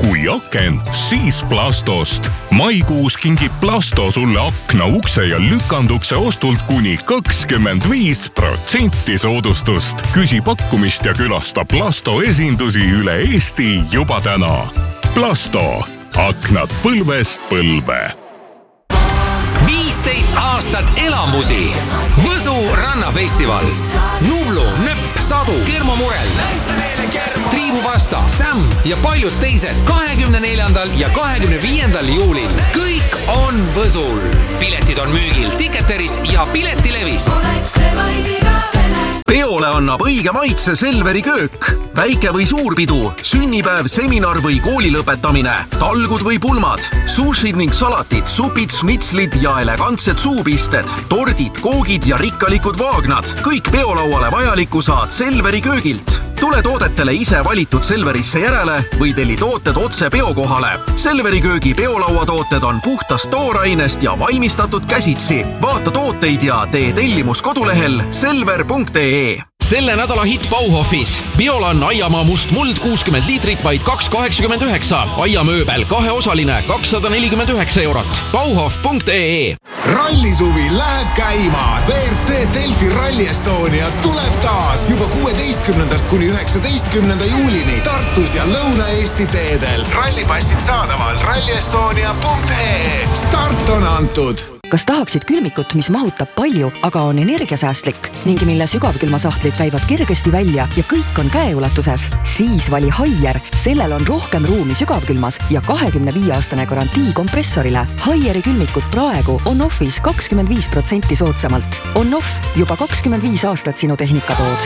Kui aken, siis Plastost. Maikuus kingib Plasto sulle akna, ukse ja lükandukse ostult kuni 25% soodustust. Küsi pakkumist ja külasta Plasto esindusi üle Eesti juba täna. Plasto. Aknad põlvest põlve. 15 aastat elamusi. Võsu rannafestival. Nublu, Nöpp, Sadu, Kermo Murel, Triibupasta, Sam ja paljud teised 24. ja 25. juulil. Kõik on Võsul. Piletid on müügil Ticketeris ja Piletilevis. Peole annab õige maitse Selveri köök. Väike või suurpidu, sünnipäev, seminar või kooli lõpetamine, talgud või pulmad, sushid ning salatid, supid, šmitslid ja elegantsed suupisted, tordid, koogid ja rikkalikud vaagnad. Kõik peolauale vajaliku saad Selveri köögilt. Tule toodetele ise valitud Selverisse järele või telli tooted otse peokohale. Selveri köögi peolauatooted on puhtast toorainest ja valmistatud käsitsi. Vaata tooteid ja tee tellimus kodulehel selver.ee. Selle nädala hitt Bauhofis. Biolan aiamaa must muld 60 liitrit vaid 2,89. Aiamööbel 2-osaline 249 €. Bauhof.ee. Rallisuvi läheb käima. WRC Delfi Rally Estonia tuleb taas juba 16. kuni 19. juulini Tartus ja Lõuna-Eesti teedel. Rallipassid saadaval rallyestonia.ee. Start on antud. Kas tahaksid külmikut, mis mahutab palju, aga on energiasäästlik ning mille sügavkülmasahtlid käivad kergesti välja ja kõik on käeulatuses? Siis vali Haier. Sellel on rohkem ruumi sügavkülmas ja 25-aastane garantii kompressorile. Haieri külmikut praegu on offis 25% soodsamalt. On off juba 25 aastat sinu tehnikatood.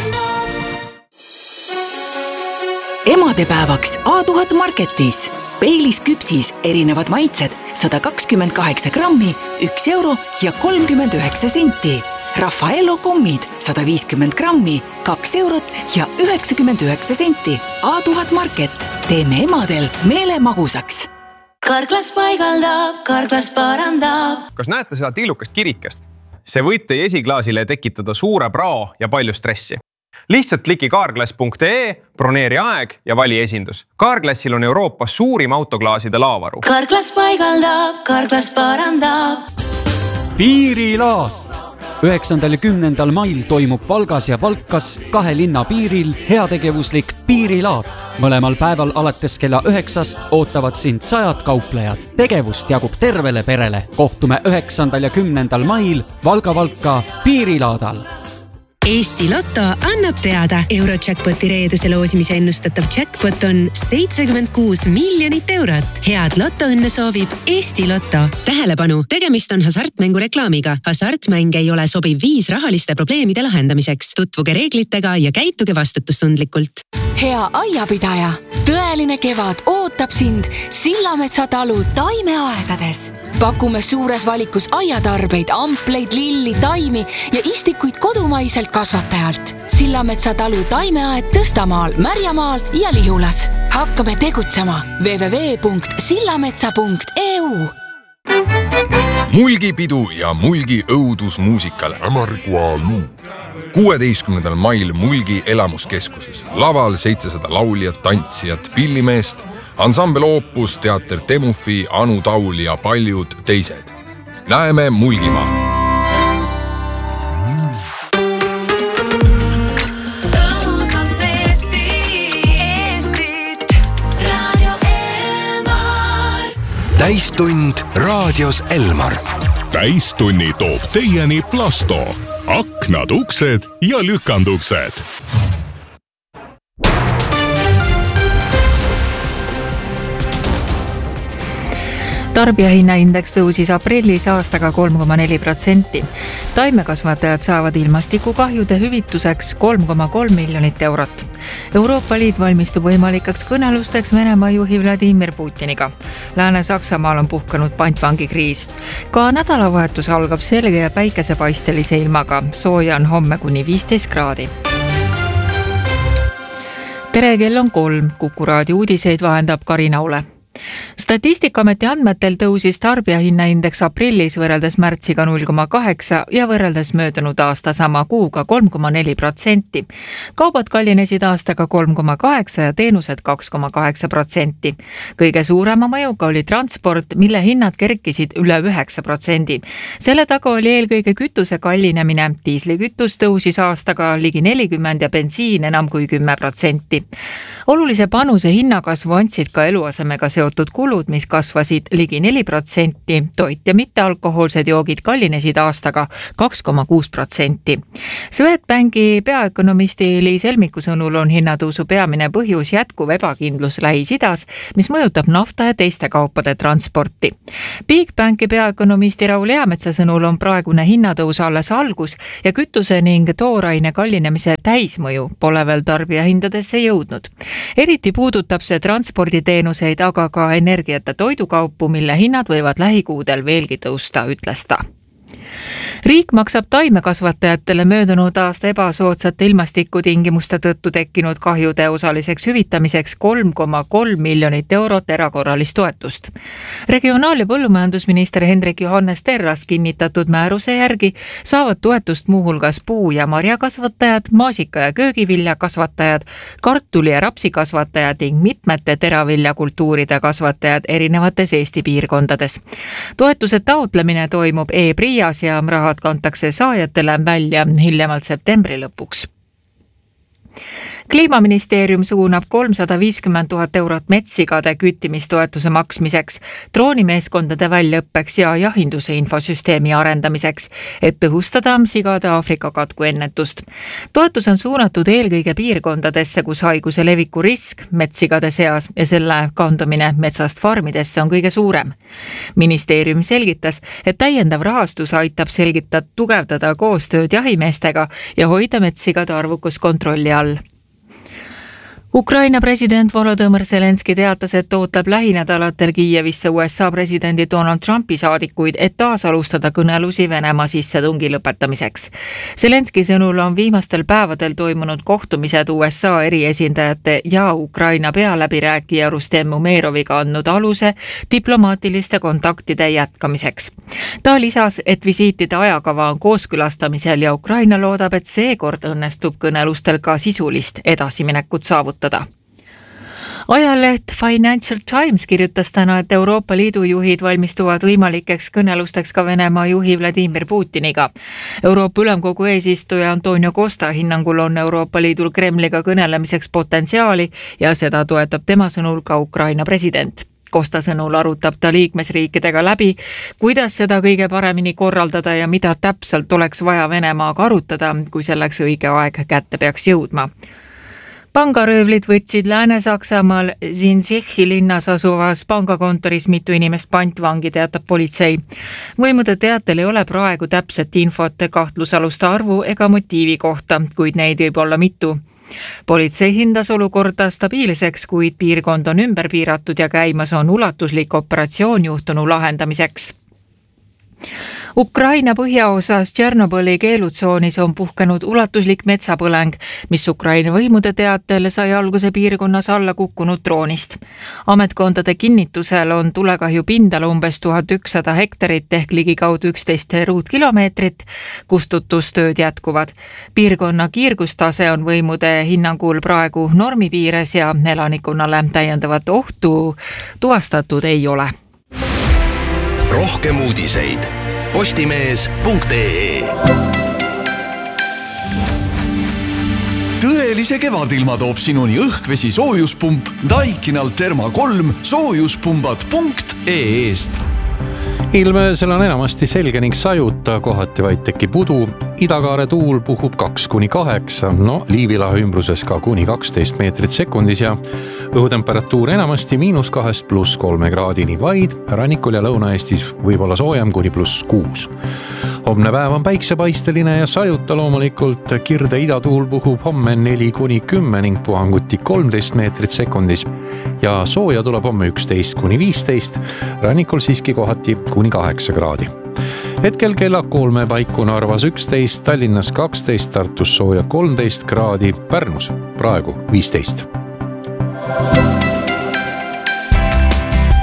Emadepäevaks A1000 Marketis. Peilis küpsis erinevad maitsed 128 grammi, 1 € ja 39 senti. Raffaello kommid 150 grammi, 2 € ja 99 senti. A1000 Market. Teeme emadel meele magusaks. Karklas paigaldab, karklas parandab. Kas näete seda tillukast kirikest? See võib teie esiklaasile tekitada suure prao ja palju stressi. Lihtsalt kliki carglass.ee, broneeri aeg ja vali esindus. Carglassil on Euroopas suurim autoklaaside laavaru. Karklas paigaldab, karklas parandab. Piirilaat. 9. ja 10. mail toimub Valgas ja Valkas 2 linna piiril heategevuslik piirilaat. Mõlemal päeval alates kella 9 ootavad sind 100 kauplejad. Tegevust jagub tervele perele. Kohtume 9. ja 10. mail Valga-Valka piirilaadal. Eesti Lotto annab teada. Eurojackpoti reedese loosimise ennustatav jackpot on 76 miljonit €. Head lotoõnne soovib Eesti Lotto. Tähelepanu, tegemist on hasartmängu reklaamiga. Hasartmäng ei ole sobiv viis rahaliste probleemide lahendamiseks. Tutvuge reeglitega ja käituge vastutustundlikult. Hea aiapidaja, tõeline kevad ootab sind Sillametsa talu taimeaedades. Pakume suures valikus aiatarbeid, ampleid, lilli, taimi ja istikuid kodumaiselt kasvatajalt. Sillametsa talu taimeaed Tõstamaal, Märjamaal ja Lihulas. Hakkame tegutsema www.sillametsa.eu. Mulgipidu ja Mulgi õudusmuusikal Amargua Luu. 16. mail Mulgi elamuskeskuses. Laval 700 lauljat, tantsijat, pillimeest, ansambel Opus, teater Temufi, Anu Taul ja paljud teised. Näeme Mulgimaa. Täistund raadios Elmar. Täistunni toob teieni Plasto. Aknad, uksed ja lükanduksed. Tarbijahinnaindeks tõusis aprillis aastaga 3,4%. Taimekasvatajad saavad ilmastikukahjude hüvituseks 3,3 miljonit €. Euroopa Liit valmistub võimalikeks kõnelusteks Venemaa juhi Vladimir Putiniga. Lääne-Saksamaal on puhkanud pantvangikriis. Ka nädalavahetus algab selge ja päikesepaistelise ilmaga. Sooja on homme kuni 15 kraadi. Tere, kell on 3. Kuku raadio uudiseid vahendab Karina Ule. Statistikaameti andmetel tõusis tarbijahinnaindeks aprillis võrreldes märtsiga 0,8 ja võrreldes möödunud aasta sama kuuga 3,4%. Kaubad kallinesid aastaga 3,8 ja teenused 2,8%. Kõige suurema mõjuga oli transport, mille hinnad kerkisid üle 9%. Selle taga oli eelkõige kütuse kallinemine. Diislikütus tõusis aastaga ligi 40 ja bensiin enam kui 10%. Olulise panuse hinnakasvu andsid ka eluasemega seotud kulud, mis kasvasid ligi 4%. Toit ja mittealkohoolsed joogid kallinesid aastaga 2,6%. Swedbanki peaökonomisti Liis Elmiku sõnul on hinnatõusu peamine põhjus jätkuv ebakindlus Lähis-Idas, mis mõjutab nafta ja teiste kaupade transporti. Bigbanki peaökonomisti Raul Eametsa sõnul on praegune hinnatõus alles algus ja kütuse ning tooraine kallinemise täismõju pole veel tarbijahindadesse jõudnud. Eriti puudutab see transporditeenuseid, aga ka energiat ja toidukaupu, mille hinnad võivad lähikuudel veelgi tõusta, ütles ta. Riik maksab taimekasvatajatele möödunud aasta ebasoodsate ilmastikutingimuste tõttu tekkinud kahjude osaliseks hüvitamiseks 3,3 miljonit eurot erakorralist toetust. Regionaal- ja põllumajandusminister Hendrik Johannes Terras kinnitatud määruse järgi saavad toetust muuhulgas puu- ja marjakasvatajad, maasika- ja köögiviljakasvatajad, kartuli- ja rapsikasvatajad ning mitmete teraviljakultuuride kasvatajad erinevates Eesti piirkondades. Toetuse taotlemine toimub e-PRIAs ja rahad kantakse saajatele välja hiljemalt septembri lõpuks. Kliimaministeerium suunab 350 000 eurot metssigade küttimistoetuse maksmiseks, droonimeeskondade väljaõppeks ja jahinduse infosüsteemi arendamiseks, et tõhustada sigade Aafrika katku ennetust. Toetus on suunatud eelkõige piirkondadesse, kus haiguse leviku risk metssigade seas ja selle kandumine metsast farmidesse on kõige suurem. Ministeerium selgitas, et täiendav rahastus aitab tugevdada koostööd jahimeestega ja hoida metssigade arvukus kontrolli all. Ukraina president Volodõmõr Zelenski teatas, et ootab lähinädalatel Kiievisse USA presidendi Donald Trumpi saadikuid, et taas alustada kõnelusi Venemaa sissetungi lõpetamiseks. Zelenski sõnul on viimastel päevadel toimunud kohtumised USA eriesindajate ja Ukraina pealäbirääkija Rustem Umeroviga andnud aluse diplomaatiliste kontaktide jätkamiseks. Ta lisas, et visiitide ajakava on kooskülastamisel ja Ukraina loodab, et seekord õnnestub kõnelustel ka sisulist edasiminekut saavutada. Ajaleht Financial Times kirjutas täna, et Euroopa Liidu juhid valmistuvad võimalikeks kõnelusteks ka Venemaa juhi Vladimir Putiniga. Euroopa Ülemkogu eesistuja Antonio Costa hinnangul on Euroopa Liidul Kremliga kõnelemiseks potentsiaali ja seda toetab tema sõnul ka Ukraina president. Costa sõnul arutab ta liikmesriikidega läbi, kuidas seda kõige paremini korraldada ja mida täpselt oleks vaja Venemaaga arutada, kui selleks õige aeg kätte peaks jõudma. Pangaröövlid võtsid Lääne-Saksamaal Zinsichi linnas asuvas pangakontoris mitu inimest pantvangi, teatab politsei. Võimude teatel ei ole praegu täpset infot kahtlusaluste arvu ega motiivi kohta, kuid neid võib olla mitu. Politsei hindas olukorda stabiilseks, kuid piirkond on ümber piiratud ja käimas on ulatuslik operatsioon juhtunu lahendamiseks. Ukraina põhjaosas Tšernobõli keelutsoonis on puhkenud ulatuslik metsapõleng, mis Ukraina võimude teatel sai alguse piirkonnas alla kukkunud droonist. Ametkondade kinnitusel on tulekahju pindala umbes 1100 hektarit ehk ligikaudu 11 ruutkilomeetrit, kustutustööd jätkuvad. Piirkonna kiirgustase on võimude hinnangul praegu normi piires ja elanikkonnale täiendavat ohtu tuvastatud ei ole. Rohkem uudiseid postimees.ee. Tõelise kevadilma toob sinuni õhkvesi soojuspump Daikinal Therma 3 soojuspumbad.ee-st. Ilmöösel on enamasti selge ning sajuta, kohati vaid tekib udu. Idakaare tuul puhub 2–8, Liivilahe ümbruses ka kuni 12 meetrit sekundis ja õhutemperatuur enamasti -2 + 3 kraadini, vaid rannikul ja Lõuna-Eestis võib olla soojem kuni +6. Homne päev on päiksepaisteline ja sajuta loomulikult. Kirde idatuul puhub homme 4–10 ning puhanguti 13 meetrit sekundis ja sooja tuleb homme 11–15, rannikul siiski kohati kuni 8 kraadi. Hetkel kella 3 paiku Narvas 11, Tallinnas 12, Tartus sooja 13 kraadi, Pärnus praegu 15.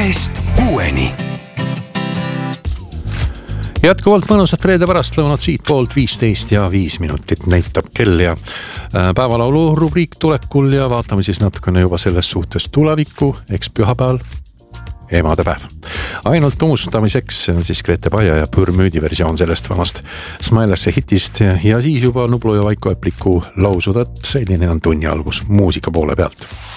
2-6. Jätkuvalt mõnusat reede pärastlõunat siit poolt 15 ja 5 minutit näitab kell ja päevalaulu rubriik tulekul ja vaatame siis natukene juba selles suhtes tulevikku, eks pühapäeval emadepäev. Ainult unustamiseks, see on siis Grete Paia ja Pürmüüdi versioon sellest vanast Smilerse hitist ja siis juba Nublu ja Vaiko Epliku lausud, et selline on tunni algus muusika poole pealt.